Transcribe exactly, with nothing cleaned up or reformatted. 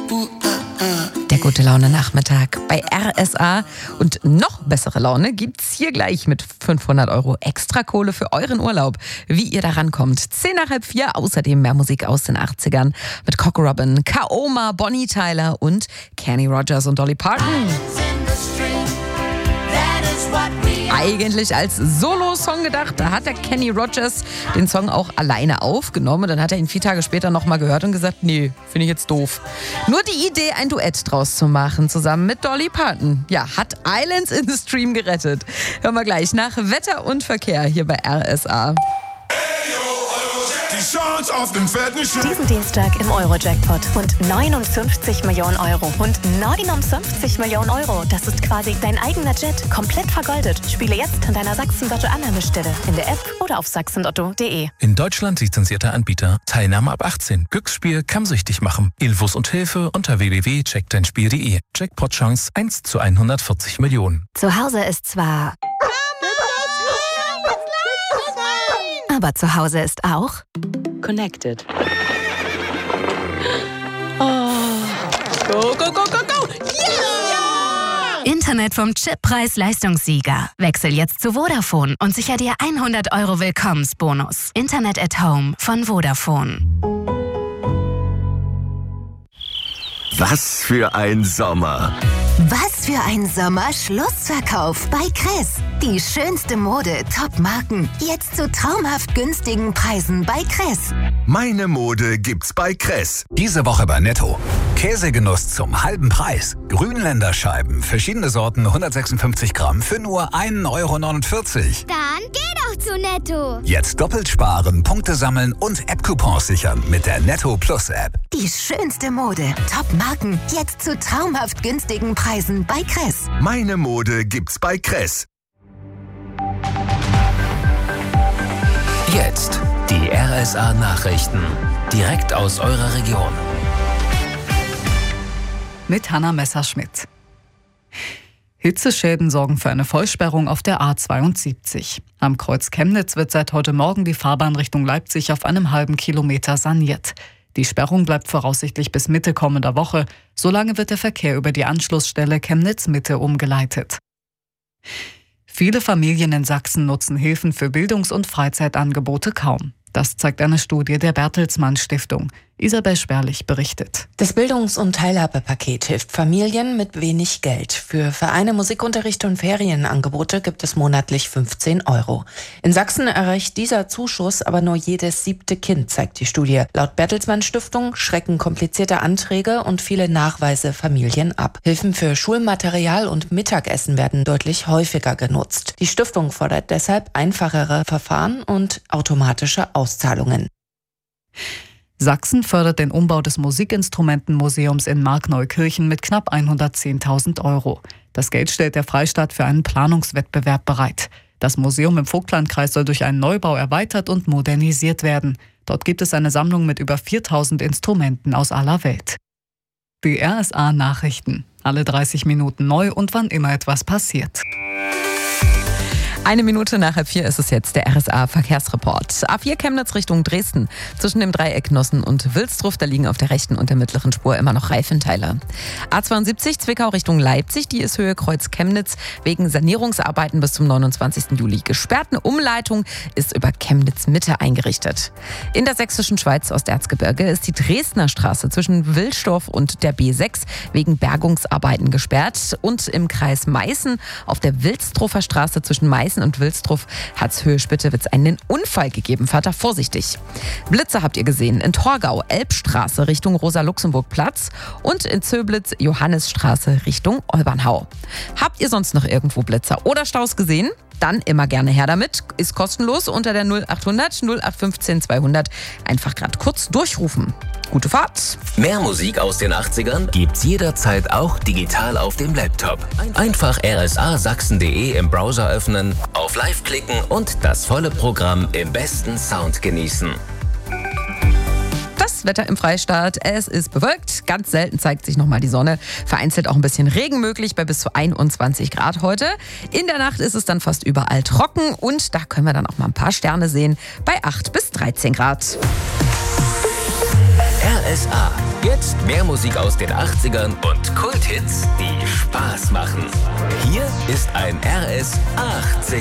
Der gute Laune Nachmittag bei R S A. Und noch bessere Laune gibt's hier gleich mit fünfhundert Euro extra Kohle für euren Urlaub. Wie ihr da rankommt. Zehn nach halb vier. Außerdem mehr Musik aus den achtzigern mit Coco Robin, Kaoma, Bonnie Tyler und Kenny Rogers und Dolly Parton. Eigentlich als Solo-Song gedacht. Da hat der Kenny Rogers den Song auch alleine aufgenommen. Dann hat er ihn vier Tage später nochmal gehört und gesagt, nee, finde ich jetzt doof. Nur die Idee, ein Duett draus zu machen, zusammen mit Dolly Parton, ja, hat Islands in the Stream gerettet. Hören wir gleich nach Wetter und Verkehr hier bei R S A. Die Chance auf den fetten Schein. Diesen Dienstag im Euro-Jackpot. Und neunundfünfzig Millionen Euro. Und neunundfünfzig Millionen Euro. Das ist quasi dein eigener Jet. Komplett vergoldet. Spiele jetzt an deiner Sachsen-Lotto-Annahmestelle. In der App oder auf sachsenlotto punkt de. In Deutschland lizenzierter Anbieter. Teilnahme ab achtzehn. Glücksspiel kann süchtig machen. Infos und Hilfe unter w w w punkt check dein spiel punkt de. Jackpot-Chance eins zu hundertvierzig Millionen. Zu Hause ist zwar... Aber zu Hause ist auch... Connected. Oh. Go, go, go, go, go! Yeah! Internet vom Chip-Preis-Leistungssieger. Wechsel jetzt zu Vodafone und sicher dir hundert Euro Willkommensbonus. Internet at Home von Vodafone. Was für ein Sommer! Was für ein Sommer-Schlussverkauf bei Kress. Die schönste Mode, Top-Marken. Jetzt zu traumhaft günstigen Preisen bei Kress. Meine Mode gibt's bei Kress. Diese Woche bei Netto. Käsegenuss zum halben Preis. Grünländerscheiben, verschiedene Sorten, hundertsechsundfünfzig Gramm für nur ein Euro neunundvierzig. Dann geh doch zu Netto. Jetzt doppelt sparen, Punkte sammeln und App-Coupons sichern mit der Netto Plus App. Die schönste Mode, Top-Marken. Jetzt zu traumhaft günstigen Preisen bei Kress. Meine Mode gibt's bei Kress. Jetzt die R S A Nachrichten. Direkt aus eurer Region. Mit Hanna Messerschmidt. Hitzeschäden sorgen für eine Vollsperrung auf der A zweiundsiebzig. Am Kreuz Chemnitz wird seit heute Morgen die Fahrbahn Richtung Leipzig auf einem halben Kilometer saniert. Die Sperrung bleibt voraussichtlich bis Mitte kommender Woche. Solange wird der Verkehr über die Anschlussstelle Chemnitz-Mitte umgeleitet. Viele Familien in Sachsen nutzen Hilfen für Bildungs- und Freizeitangebote kaum. Das zeigt eine Studie der Bertelsmann Stiftung. Isabel Sperlich berichtet. Das Bildungs- und Teilhabepaket hilft Familien mit wenig Geld. Für Vereine, Musikunterricht und Ferienangebote gibt es monatlich fünfzehn Euro. In Sachsen erreicht dieser Zuschuss aber nur jedes siebte Kind, zeigt die Studie. Laut Bertelsmann Stiftung schrecken komplizierte Anträge und viele Nachweise Familien ab. Hilfen für Schulmaterial und Mittagessen werden deutlich häufiger genutzt. Die Stiftung fordert deshalb einfachere Verfahren und automatische Auszahlungen. Sachsen fördert den Umbau des Musikinstrumentenmuseums in Markneukirchen mit knapp hundertzehntausend Euro. Das Geld stellt der Freistaat für einen Planungswettbewerb bereit. Das Museum im Vogtlandkreis soll durch einen Neubau erweitert und modernisiert werden. Dort gibt es eine Sammlung mit über viertausend Instrumenten aus aller Welt. Die R S A Nachrichten. Alle dreißig Minuten neu und wann immer etwas passiert. Eine Minute nach halb vier ist es jetzt, der R S A-Verkehrsreport. A vier Chemnitz Richtung Dresden. Zwischen dem Dreieck Nossen und Wilsdruff, da liegen auf der rechten und der mittleren Spur immer noch Reifenteile. A zweiundsiebzig Zwickau Richtung Leipzig, die ist Höhe Kreuz Chemnitz wegen Sanierungsarbeiten bis zum neunundzwanzigsten Juli gesperrt. Eine Umleitung ist über Chemnitz Mitte eingerichtet. In der sächsischen Schweiz Osterzgebirge ist die Dresdner Straße zwischen Wilsdorf und der B sechs wegen Bergungsarbeiten gesperrt. Und im Kreis Meißen auf der Wilsdruffer Straße zwischen Meißen und Wilsdruff hat es Höhe Spittewitz einen Unfall gegeben. Fahrt da vorsichtig. Blitze habt ihr gesehen. In Torgau Elbstraße Richtung Rosa-Luxemburg-Platz und in Zöblitz Johannisstraße Richtung Olbernhau. Habt ihr sonst noch irgendwo Blitzer oder Staus gesehen? Dann immer gerne her damit. Ist kostenlos unter der null achthundert null acht fünfzehn zweihundert. Einfach gerade kurz durchrufen. Gute Fahrt. Mehr Musik aus den achtzigern gibt's jederzeit auch digital auf dem Laptop. Einfach r s a sachsen punkt de im Browser öffnen, auf Live klicken und das volle Programm im besten Sound genießen. Das Wetter im Freistaat, es ist bewölkt, ganz selten zeigt sich nochmal die Sonne, vereinzelt auch ein bisschen Regen möglich bei bis zu einundzwanzig Grad heute. In der Nacht ist es dann fast überall trocken und da können wir dann auch mal ein paar Sterne sehen bei acht bis dreizehn Grad. R S A. Jetzt mehr Musik aus den achtzigern und Kulthits, die Spaß machen. Hier ist ein R S achtzig.